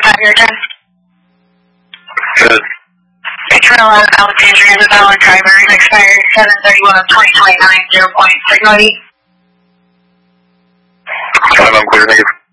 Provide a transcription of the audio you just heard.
have your address? Good. Colonel Alexandria is a valid driver and expired 7/31 of 2029, 0.608. I'm clear, negative.